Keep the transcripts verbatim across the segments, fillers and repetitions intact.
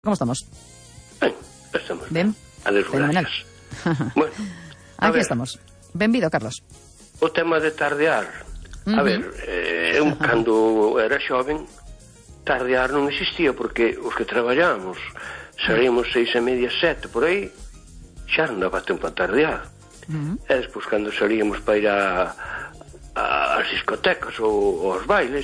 Como estamos? Ben, estamos ben. A desgracias. Bueno, a aquí ver, estamos. Benvido, Carlos. O tema de tardear. Uh-huh. A ver, eh, eu cando era xoven, tardear non existía, porque os que traballamos salíamos seis e media, sete, por aí, xa non daba tempo a tardear. Uh-huh. E despois, cando salíamos para ir a, a, as discotecas ou aos bailes,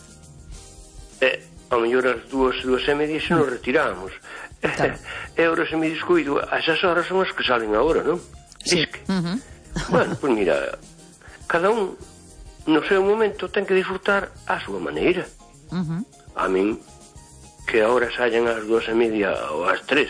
e ao mellor as dúas, dúas e media se nos retirábamos. Claro. E agora se me descuido, a esas horas son as que salen agora, non? Sí. Disque. Uh-huh. Bueno, pois pues mira, cada un no seu momento ten que disfrutar a súa maneira. Uh-huh. A min, que agora sallan ás dúas e media ou ás tres,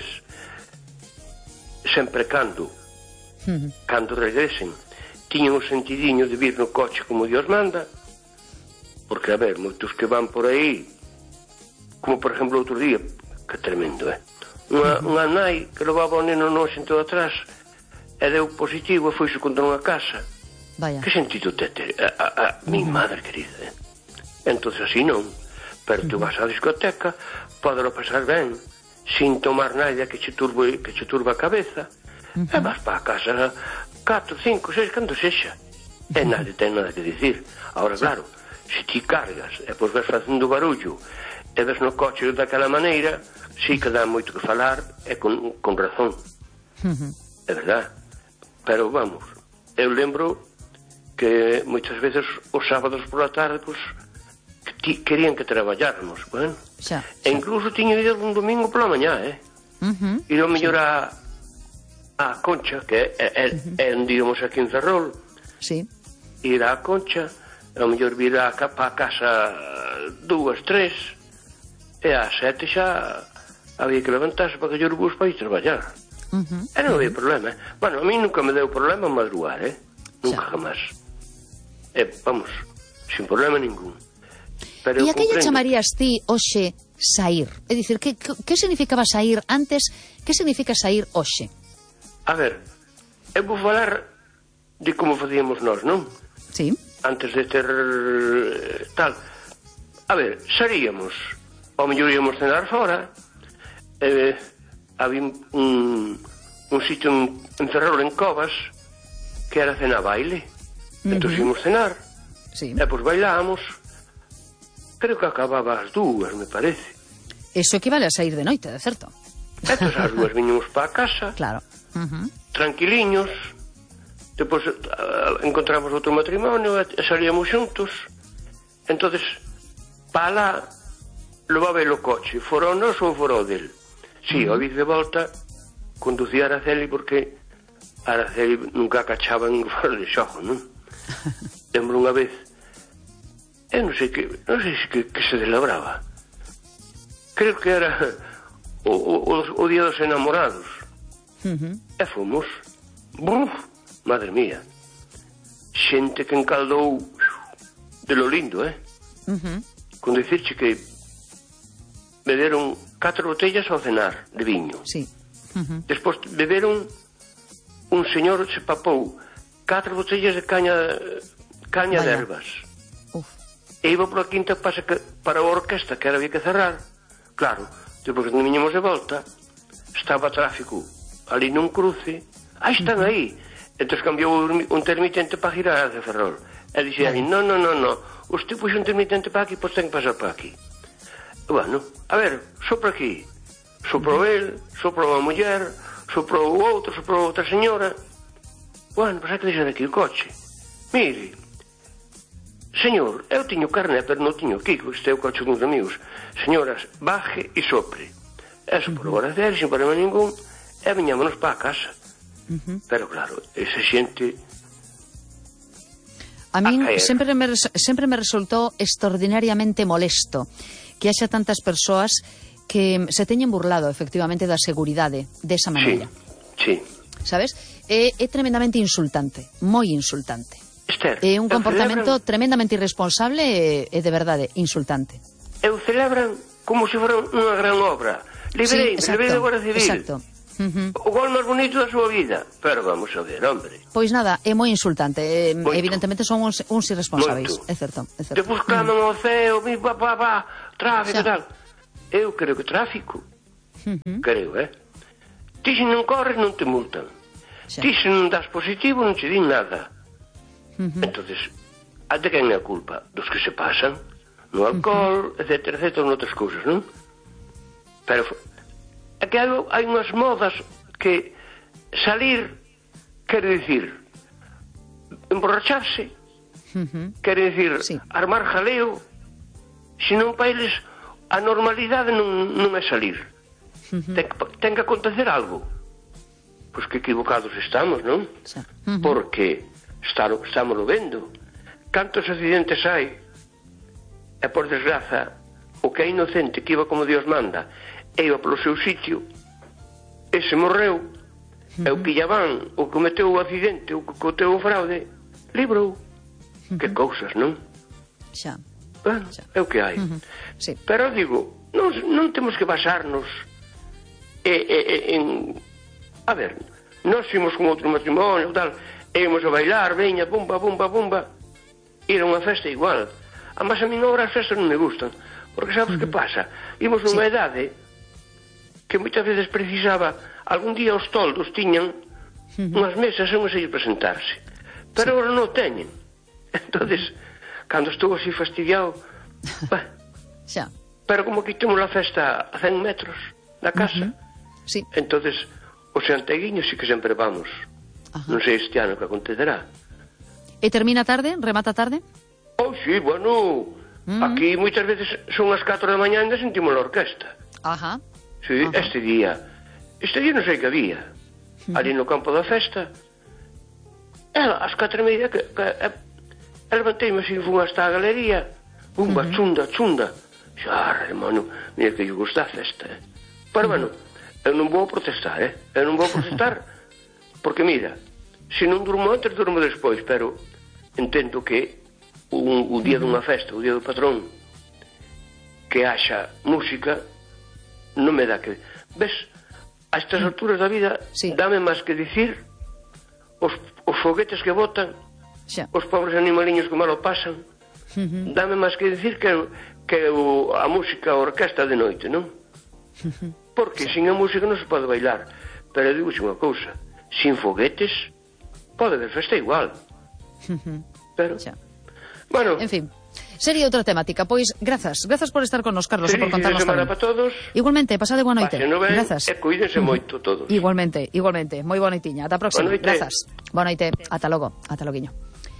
sempre cando uh-huh. cando regresen tiñan o sentidiño de vir no coche como Dios manda, porque a ver, moitos que van por aí, como por exemplo outro día, que tremendo, eh? Unha, uh-huh. unha nai que levaba o neno no xento atrás e deu positivo e foise contra unha casa. Vaya. Que sentido te ter? A, a, a mi uh-huh. madre querida, eh? Entón, así non. Pero tú uh-huh. vas á discoteca, podelo pasar ben, sin tomar nada que che turbe, que che turba a cabeza, uh-huh. e vas para a casa catro, cinco, seis, cando sexa. Uh-huh. E nada ten nada que dicir. Ahora, sí. Claro, se ti cargas e pois vas facendo barullo e ves no coche daquela maneira, sí que dá moito que falar e con, con razón. Uh-huh. É verdad. Pero vamos, eu lembro que moitas veces os sábados por la tarde, pues, que ti, querían que traballáramos, bueno. Xa, e incluso tiña ido un domingo pola mañá, eh? Uh-huh. Ir ao mellor a, a Concha, que é, é, uh-huh. é onde íamos aquí en Ferrol. Sí. Ir á Concha, ao mellor vir a, a casa dúas, tres, e ás sete xa había que levantarse para que yo o bus para ir traballar. Uh-huh. E non había problema, eh? Bueno, a mí nunca me deu problema madrugar, eh? Nunca, xa. Jamás. E, vamos, sin problema ningún. Pero e a que lle chamarías ti hoxe saír? É dicir, que, que, que significaba saír antes? Que significa saír hoxe? A ver, eu vou falar de como facíamos nós, non? Sí. Antes de ter tal. A ver, saíamos, ao mellor íamos cenar fora, eh, había un, un sitio en, en Ferrol, en Covas, que era cena baile. Uh-huh. Entón íamos cenar, sí. E pois bailábamos, creo que acababa as dúas, me parece. Eso equivale a sair de noite, de certo. Entón as dúas viñamos para a casa, claro. Uh-huh. Tranquiliños, depois uh, encontramos outro matrimonio e salíamos xuntos. Entonces, para lá, levaba el o coche, fora o noso ou fora o del. Si, sí, uh-huh. Ao vir de volta, conducía a Araceli porque a Araceli nunca cachaba en fora de xogo, non? Lembro unha vez, eu non sei que, non sei se que, que se celebraba. Creo que era o, o, o día dos enamorados. Uh-huh. E fomos. Buf, madre mía. Xente que encaldou de lo lindo, eh? Uh-huh. Con dicirche que beberon catro botellas ao cenar de viño. Sí. Uh-huh. Despois beberon, un señor se papou catro botellas de caña caña Vaya. de ervas. Uf. E iba pola quinta para, para a orquesta, que era había que cerrar. Claro, depois que viñemos de volta, estaba tráfico ali nun cruce. Ah, están uh-huh. aí. Entón cambiou un intermitente para girar de Ferrol. E dixía, no, no, no, no, usted puxo un intermitente para aquí, pois ten que pasar para aquí. Bueno, a ver, sopra aquí. Soprou el, soprou a muller, soprou o outro, soprou outra señora. Bueno, pois hai que deixar aquí o coche. Mire, señor, eu tiño carné, pero non tiño aquí, este é o coche dos amigos. Señoras, baje e sopre. E soprou a Araceli, sin problema ningún, e viñámonos para a casa. Uh-huh. Pero claro, esa xente... A min sempre me, sempre me resultou extraordinariamente molesto que haxa tantas persoas que se teñen burlado efectivamente da seguridade desa maneira. Sí, sí. Sabes? É, é tremendamente insultante, moi insultante. Esther, é un comportamento celebran... tremendamente irresponsable e, e de verdade insultante. Eu celebran como se fora unha gran obra. Liberei, sí, liberei da Guardia Civil. Exacto. Uh-huh. O gol máis bonito da súa vida. Pero vamos a ver, hombre. Pois nada, é moi insultante. Eh, evidentemente son uns, uns irresponsáveis. É certo, é certo. Depois claman ao ceo, mi papá, papá, tráfico e tal. Eu creo que tráfico uh-huh. creo, eh? Ti se non corres non te multan. Xa. Ti se non das positivo non te din nada. Uh-huh. Entonces, a de quen é a culpa? Dos que se pasan no alcohol, uh-huh. etcétera, etcétera, noutras cousas, non? Pero é que hai unhas modas que salir quere dicir emborracharse, uh-huh. quere dicir sí. armar jaleo, senón para eles a normalidade non, non é salir. Uh-huh. Ten, ten que acontecer algo. Pois que equivocados estamos, non? Sí. Uh-huh. Porque está, estamos lo vendo. Cantos accidentes hai, e por desgraza, o que é inocente, que iba como Dios manda, e iba polo seu sitio, ese morreu, uh-huh. e o que lla van, o que cometeu o accidente, o que cometeu o fraude, librou. Uh-huh. Que cousas, non? Xa. Bueno, xa. É o que hai. Uh-huh. Sí. Pero digo, non, non temos que basarnos e, e, e, en... A ver, nós fomos con outro matrimonio, tal, e íamos a bailar, veña, bumba, bumba, bumba, ir a unha festa igual. Además, a min agora as festas non me gustan, porque sabes uh-huh. que pasa? Imos nunha sí. idade que moitas veces precisaba, algún día os toldos tiñan uh-huh. unhas mesas e unhas a ir presentarse, pero sí. agora non teñen. Entonces, cando estou así fastidiado, bah, xa. Pero como quitemos a festa a cen metros da casa, uh-huh. sí. entonces os santeguiños sí que sempre vamos. Ajá. Non sei este ano que acontecerá. E termina tarde? Remata tarde? Oh, sí, bueno, uh-huh. aquí moitas veces son as catro da mañá e ainda sentimos a orquesta. Ajá. Sí, Ajá. este día, este día non sei que había, uh-huh. ali no campo da festa, ela, as catro e media, que, que, que levantei-me así, fun hasta a galería, bumba, uh-huh. chunda, chunda, xa, hermano, mira que eu gosto da festa, eh. Pero, uh-huh. bueno, eu non vou protestar, eh, eu non vou protestar, porque, mira, se non durmo antes, durmo despois, pero entendo que un, o día uh-huh. dunha festa, o día do patrón, que haxa música, non me dá que... Ves, a estas alturas da vida, sí. dame máis que dicir os, os foguetes que botan, xa. Os pobres animaliños que malo pasan, uh-huh. dame máis que dicir que, que o, a música, a orquesta de noite, non? Uh-huh. Porque sin a música non se pode bailar. Pero digo unha cousa, sin foguetes pode haber festa igual. Uh-huh. Pero, xa. Bueno... En fin, sería outra temática. Pois, grazas, grazas por estar con nos, Carlos, e por contarnos tamén. Para todos. Igualmente, pasade boa noite. No ven, grazas. E cuídense uh-huh. moito todos. Igualmente, igualmente. Moi boa noitiña. Ata a próxima. Grazas. Boa noite. Ata logo. Ata loguiño.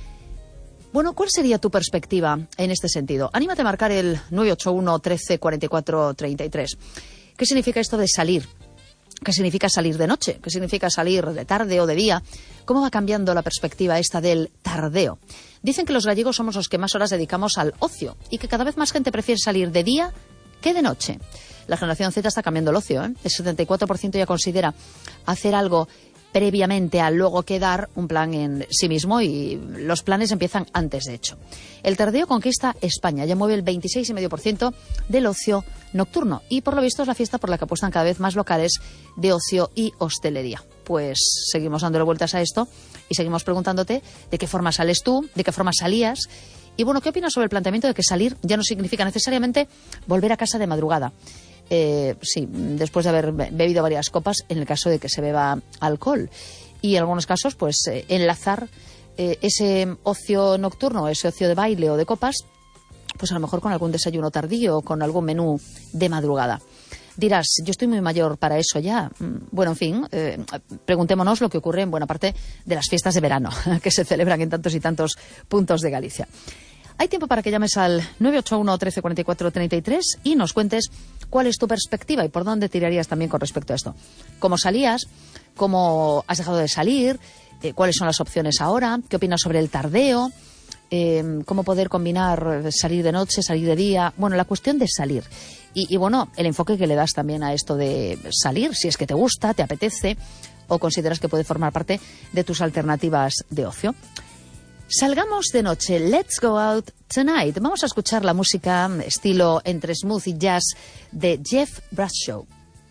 Bueno, ¿cuál sería tu perspectiva en este sentido? Anímate a marcar el nueve ocho uno, trece, cuarenta y cuatro, treinta y tres. ¿Qué significa esto de salir? ¿Qué significa salir de noche? ¿Qué significa salir de tarde o de día? ¿Cómo va cambiando la perspectiva esta del tardeo? Dicen que los gallegos somos los que más horas dedicamos al ocio y que cada vez más gente prefiere salir de día que de noche. La generación Z está cambiando el ocio, ¿eh? El setenta y cuatro por ciento ya considera hacer algo previamente a luego quedar un plan en sí mismo y los planes empiezan antes, de hecho. El tardeo conquista España, ya mueve el veintiséis coma cinco por ciento del ocio nocturno y por lo visto es la fiesta por la que apuestan cada vez más locales de ocio y hostelería. Pues seguimos dándole vueltas a esto y seguimos preguntándote de qué forma sales tú, de qué forma salías y bueno, ¿qué opinas sobre el planteamiento de que salir ya no significa necesariamente volver a casa de madrugada? Eh, sí, después de haber bebido varias copas, en el caso de que se beba alcohol. Y en algunos casos, pues eh, enlazar eh, ese ocio nocturno, ese ocio de baile o de copas, pues a lo mejor con algún desayuno tardío o con algún menú de madrugada. Dirás, yo estoy muy mayor para eso ya. Bueno, en fin, eh, preguntémonos lo que ocurre en buena parte de las fiestas de verano que se celebran en tantos y tantos puntos de Galicia. Hay tiempo para que llames al nueve ocho uno, trece, cuarenta y cuatro, treinta y tres y nos cuentes cuál es tu perspectiva y por dónde tirarías también con respecto a esto. ¿Cómo salías? ¿Cómo has dejado de salir? Eh, ¿Cuáles son las opciones ahora? ¿Qué opinas sobre el tardeo? Eh, ¿Cómo poder combinar salir de noche, salir de día? Bueno, la cuestión de salir. Y, y bueno, el enfoque que le das también a esto de salir, si es que te gusta, te apetece o consideras que puede formar parte de tus alternativas de ocio. Salgamos de noche, let's go out tonight. Vamos a escuchar la música estilo entre smooth y jazz de Jeff Bradshaw.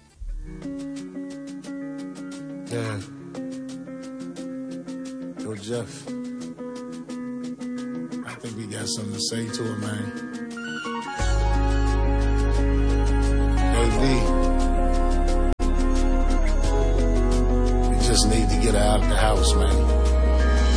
Yeah. Yo, Jeff. I think we got something to say to it, man. Yo, D. just need to get her out the house, man.